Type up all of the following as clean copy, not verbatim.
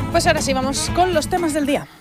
Pues ahora sí, vamos con los temas del día.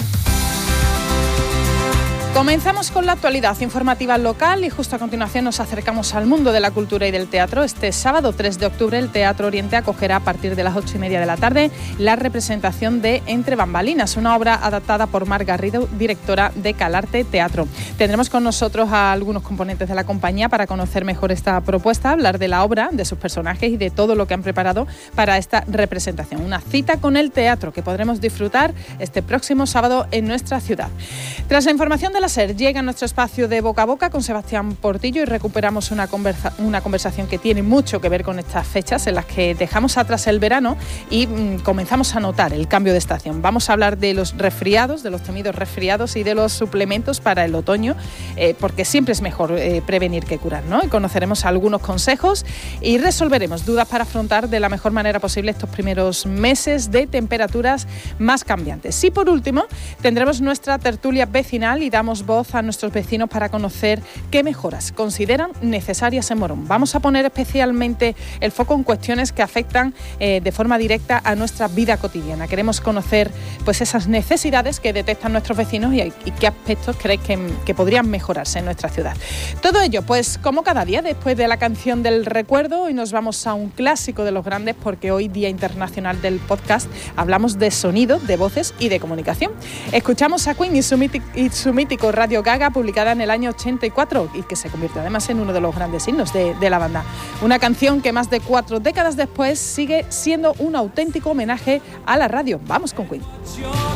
Comenzamos con la actualidad informativa local y justo a continuación nos acercamos al mundo de la cultura y del teatro. Este sábado 3 de octubre el Teatro Oriente acogerá a partir de las 8:30 de la tarde la representación de Entre Bambalinas, una obra adaptada por Mar Garrido, directora de Calarte Teatro. Tendremos con nosotros a algunos componentes de la compañía para conocer mejor esta propuesta, hablar de la obra, de sus personajes y de todo lo que han preparado para esta representación. Una cita con el teatro que podremos disfrutar este próximo sábado en nuestra ciudad. Tras la información de la SER, llega a nuestro espacio de Boca a Boca con Sebastián Portillo y recuperamos una conversación que tiene mucho que ver con estas fechas en las que dejamos atrás el verano y comenzamos a notar el cambio de estación. Vamos a hablar de los resfriados, de los temidos resfriados y de los suplementos para el otoño, porque siempre es mejor prevenir que curar, ¿no? Y conoceremos algunos consejos y resolveremos dudas para afrontar de la mejor manera posible estos primeros meses de temperaturas más cambiantes. Y por último, tendremos nuestra tertulia vecinal y damos voz a nuestros vecinos para conocer qué mejoras consideran necesarias en Morón. Vamos a poner especialmente el foco en cuestiones que afectan de forma directa a nuestra vida cotidiana. Queremos conocer pues esas necesidades que detectan nuestros vecinos y qué aspectos creéis que podrían mejorarse en nuestra ciudad. Todo ello, pues como cada día, después de la canción del recuerdo, hoy nos vamos a un clásico de los grandes porque hoy, Día Internacional del Podcast, hablamos de sonido, de voces y de comunicación. Escuchamos a Queen y su mítico Radio Gaga, publicada en el año 84 y que se convierte además en uno de los grandes himnos de la banda. Una canción que más de 4 décadas después sigue siendo un auténtico homenaje a la radio. Vamos con Queen.